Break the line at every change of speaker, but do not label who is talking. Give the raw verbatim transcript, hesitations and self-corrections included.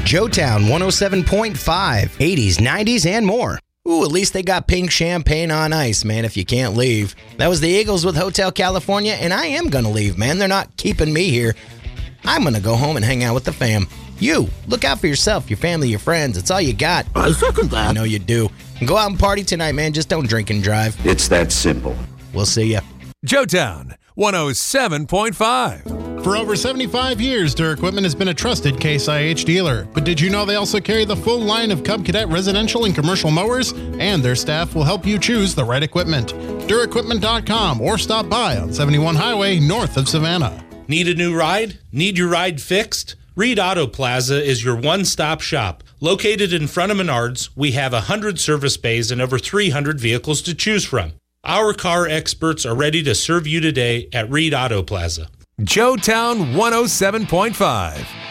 Joetown one oh seven point five, eighties, nineties, and more. Ooh, at least they got pink champagne on ice, man, if you can't leave. That was the Eagles with Hotel California, and I am going to leave, man. They're not keeping me here. I'm going to go home and hang out with the fam. You, look out for yourself, your family, your friends. It's all you got.
I second that.
I know you do. And go out and party tonight, man. Just don't drink and drive.
It's that simple.
We'll see ya.
Joetown one oh seven point five.
For over seventy-five years, Durr Equipment has been a trusted Case I H dealer. But did you know they also carry the full line of Cub Cadet residential and commercial mowers? And their staff will help you choose the right equipment. Durr Equipment dot com or stop by on seventy-one Highway north of Savannah.
Need a new ride? Need your ride fixed? Reed Auto Plaza is your one-stop shop. Located in front of Menards, we have one hundred service bays and over three hundred vehicles to choose from. Our car experts are ready to serve you today at Reed Auto Plaza.
Joetown one oh seven point five.